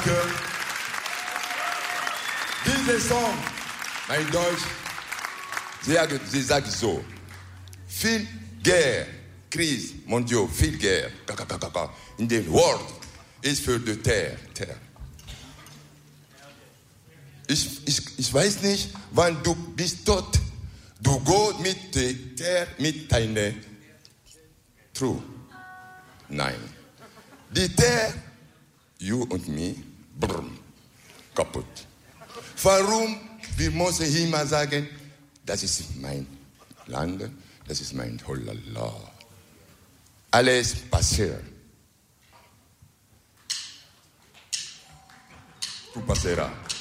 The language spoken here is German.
Danke. Dieser Song, mein Deutsch, sie sagt so, viel Guerre, Krise, mondial, viel Guerre, in der World ist für die Terre. Ich weiß nicht, wann du bist tot, du gehst mit der Terre, mit deiner True. Nein. Die Terre, you und me, brumm, kaputt. Warum? Wir müssen immer sagen, das ist mein Land, das ist mein Holala. Alles passiert. Tu passeras.